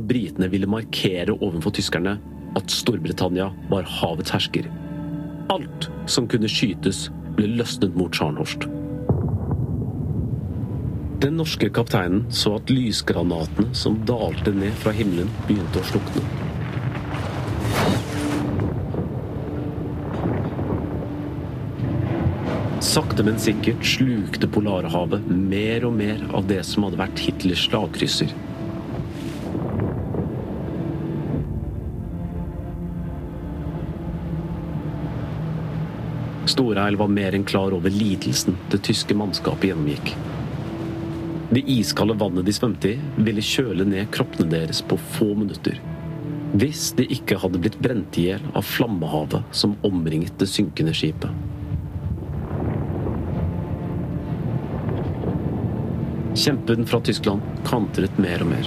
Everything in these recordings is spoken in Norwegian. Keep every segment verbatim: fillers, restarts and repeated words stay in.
britene ville markere overfor tyskerne at Storbritannia var havets hersker. Alt som kunne skytes ble løsnet mot Scharnhorst. Den norske kapteinen så at lysgranatene som dalte ned fra himmelen begynte å slukne. Sakte, men sikkert slukte Polarhavet mer og mer av det som hadde vært Hitlers slagkrysser. Storeil var mer enn klar over lidelsen det tyske mannskapet gjennomgikk. Det iskalde vannet de svømte i ville kjøle ned kroppene deres på få minutter, hvis de ikke hadde blitt brent ihjel av flammehavet som omringet det synkende skipet. Kjempen fra Tyskland kantret mer og mer.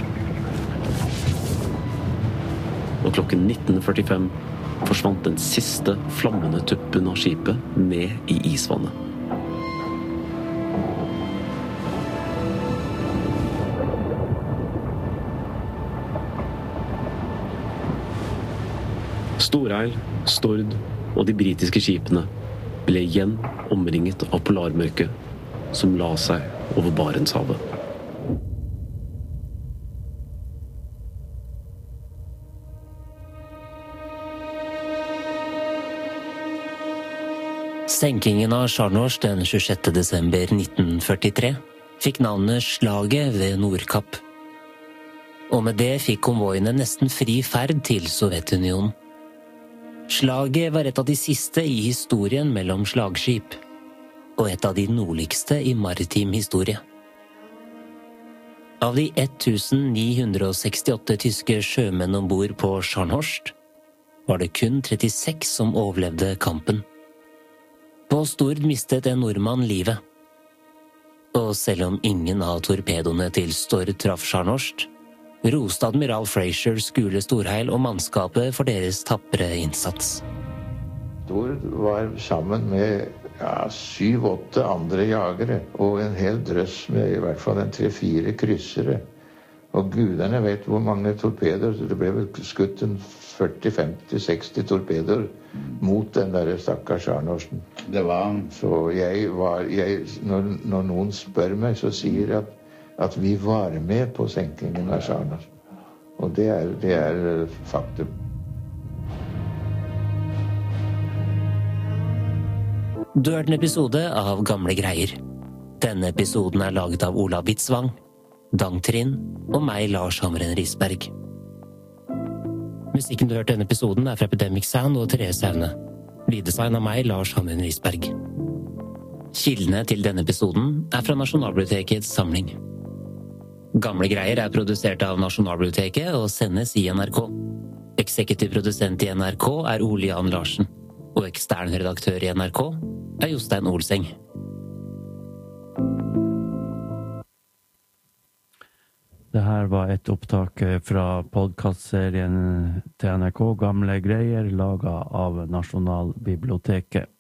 Og klokken nitten førtifem forsvant den siste flammende tuppen av skipet ned i isvannet. Storeil, Stord og de britiske skipene ble igjen omringet av polarmørket som la seg over Barentshavet. Senkingen av Scharnhorst den tjuesjette desember nitten førtitre fikk navnet Slaget ved Nordkapp. Og med det fikk konvoiene nesten fri ferd til Sovjetunionen. Slaget var et av de siste i historien mellom slagskip, og et av de nordligste i maritim historie. Av de ni hundre sekstiåtte tyske sjømenn ombord på Scharnhorst var det kun trettiseks som overlevde kampen. På Stord mistet en nordmann livet. Og selv om ingen av torpedoene til Stord traff Scharnhorst, roste admiral Frasers gule Storheil og mannskapet for deres tappere innsats. Stord var sammen med ja, syv-åtte andre jagere og en hel drøss med i hvert fall en tre-fire kryssere. Og guderne vet hvor mange torpedoer, det ble vel skutt en førti, femti, seksti torpedoer mot den der stakkars Scharnhorsten. Det var så jeg var, jeg, når, når noen spør meg, så sier jeg at, at vi var med på senkingen av Scharnhorsten. Og det er, det er faktum. Du har hørt en episode av Gamle greier. Denne episoden er laget av Olav Witzwang, Dang Trind og meg, Lars Hammeren Risberg. Musikken du har hørt denne episoden er fra Epidemic Sound og Therese Aune. Lyddesign av meg, Lars Hammeren Risberg. Kildene til denne episoden er fra Nasjonalbibliotekets samling. Gamle greier er produsert av Nasjonalbiblioteket og sendes i N R K. Eksekutiv produsent i N R K er Ole Jan Larsen, og ekstern redaktør i N R K er Jostein Olseng. Det her var et opptak fra podcastserien til N R K Gamle greier, laget av Nasjonalbiblioteket.